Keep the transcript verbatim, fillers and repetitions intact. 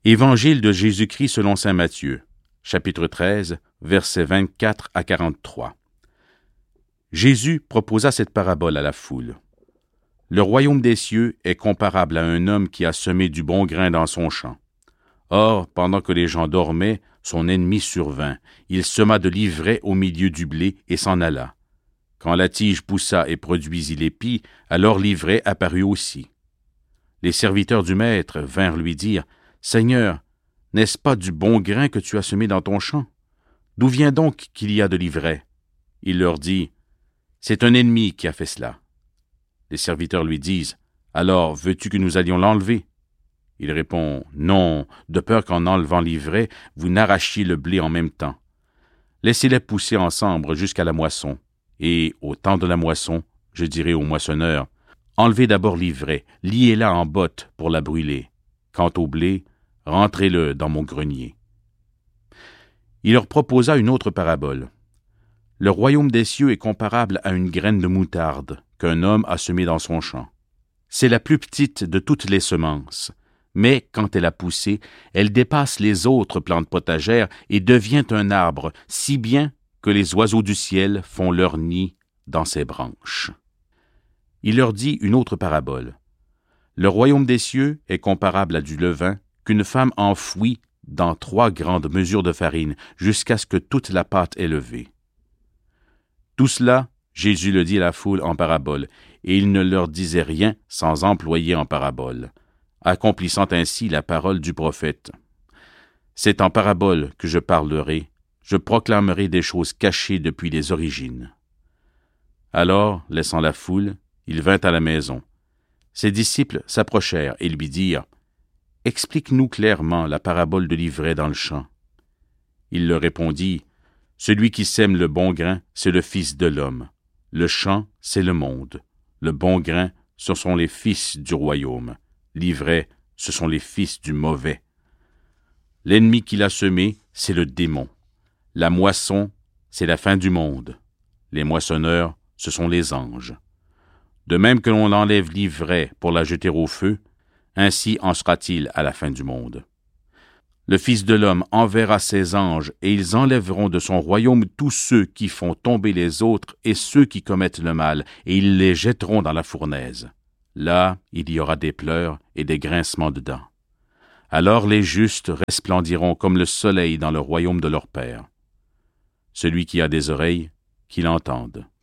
Évangile de Jésus-Christ selon saint Matthieu, chapitre treize, versets vingt-quatre à quarante-trois. Jésus proposa cette parabole à la foule. Le royaume des cieux est comparable à un homme qui a semé du bon grain dans son champ. Or, pendant que les gens dormaient, son ennemi survint. Il sema de l'ivraie au milieu du blé et s'en alla. Quand la tige poussa et produisit l'épi, alors l'ivraie apparut aussi. Les serviteurs du maître vinrent lui dire, « Seigneur, n'est-ce pas du bon grain que tu as semé dans ton champ? D'où vient donc qu'il y a de l'ivraie? » Il leur dit, « C'est un ennemi qui a fait cela. » Les serviteurs lui disent, « Alors, veux-tu que nous allions l'enlever? » Il répond, « Non, de peur qu'en enlevant l'ivraie, vous n'arrachiez le blé en même temps. Laissez-les pousser ensemble jusqu'à la moisson. Et, au temps de la moisson, je dirai aux moissonneurs, enlevez d'abord l'ivraie, liez-la en botte pour la brûler. Quant au blé, rentrez-le dans mon grenier. » Il leur proposa une autre parabole. Le royaume des cieux est comparable à une graine de moutarde qu'un homme a semée dans son champ. C'est la plus petite de toutes les semences, mais quand elle a poussé, elle dépasse les autres plantes potagères et devient un arbre, si bien que les oiseaux du ciel font leur nid dans ses branches. Il leur dit une autre parabole. Le royaume des cieux est comparable à du levain qu'une femme enfouit dans trois grandes mesures de farine jusqu'à ce que toute la pâte est levée. Tout cela, Jésus le dit à la foule en parabole, et il ne leur disait rien sans employer en parabole, accomplissant ainsi la parole du prophète. C'est en parabole que je parlerai, je proclamerai des choses cachées depuis les origines. Alors, laissant la foule, il vint à la maison. Ses disciples s'approchèrent et lui dirent, « Explique-nous clairement la parabole de l'ivraie dans le champ. » Il leur répondit, « Celui qui sème le bon grain, c'est le Fils de l'homme. Le champ, c'est le monde. Le bon grain, ce sont les fils du royaume. L'ivraie, ce sont les fils du mauvais. L'ennemi qui l'a semé, c'est le démon. La moisson, c'est la fin du monde. Les moissonneurs, ce sont les anges. De même que l'on enlève l'ivraie pour la jeter au feu, ainsi en sera-t-il à la fin du monde. Le Fils de l'homme enverra ses anges, et ils enlèveront de son royaume tous ceux qui font tomber les autres et ceux qui commettent le mal, et ils les jetteront dans la fournaise. Là, il y aura des pleurs et des grincements de dents. Alors les justes resplendiront comme le soleil dans le royaume de leur Père. Celui qui a des oreilles, qu'il entende.